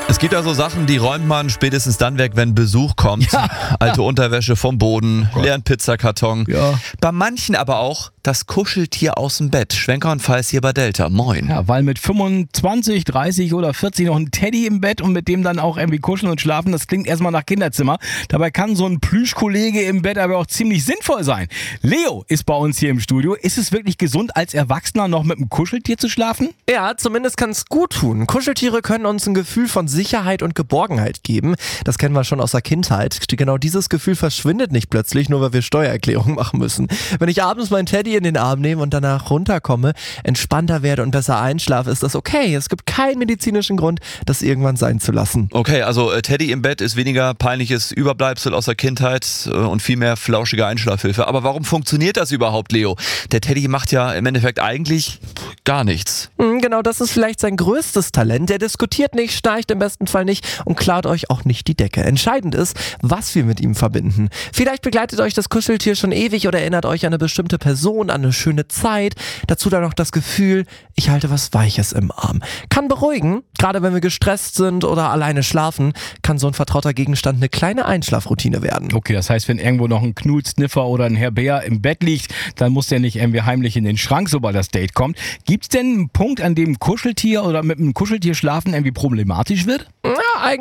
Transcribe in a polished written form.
Es gibt also Sachen, die räumt man spätestens dann weg, wenn Besuch kommt. Ja. Alte Unterwäsche vom Boden, leeren Pizzakarton. Ja. Bei manchen aber auch das Kuscheltier aus dem Bett. Schwenker und Falls hier bei Delta. Moin. Ja, weil mit 25, 30 oder 40 noch ein Teddy im Bett und mit dem dann auch irgendwie kuscheln und schlafen, das klingt erstmal nach Kinderzimmer. Dabei kann so ein Plüschkollege im Bett aber auch ziemlich sinnvoll sein. Leo ist bei uns hier im Studio. Ist es wirklich gesund, als Erwachsener noch mit einem Kuscheltier zu schlafen? Ja, zumindest kann es gut tun. Kuscheltiere können uns ein Gefühl von Sicherheit und Geborgenheit geben. Das kennen wir schon aus der Kindheit. Genau dieses Gefühl verschwindet nicht plötzlich, nur weil wir Steuererklärung machen müssen. Wenn ich abends meinen Teddy in den Arm nehme und danach runterkomme, entspannter werde und besser einschlafe, ist das okay. Es gibt keinen medizinischen Grund, das irgendwann sein zu lassen. Okay, also Teddy im Bett ist weniger peinliches Überbleibsel aus der Kindheit und viel mehr flauschige Einschlafhilfe. Aber warum funktioniert das überhaupt, Leo? Der Teddy macht ja im Endeffekt eigentlich gar nichts. Genau, das ist vielleicht sein größtes Talent. Der diskutiert nicht, schnarcht im besten Fall nicht und klaut euch auch nicht die Decke. Entscheidend ist, was wir mit ihm verbinden. Vielleicht begleitet euch das Kuscheltier schon ewig oder erinnert euch an eine bestimmte Person, an eine schöne Zeit. Dazu dann noch das Gefühl, ich halte was Weiches im Arm. Kann beruhigen, gerade wenn wir gestresst sind oder alleine schlafen, kann so ein vertrauter Gegenstand eine kleine Einschlafroutine werden. Okay, das heißt, wenn irgendwo noch ein Knut-Sniffer oder ein Herr Bär im Bett liegt, dann muss der nicht irgendwie heimlich in den Schrank, sobald das Date kommt. Gibt's denn einen Punkt, an dem ein Kuscheltier oder mit einem Kuscheltier schlafen irgendwie problematisch wird? Ja,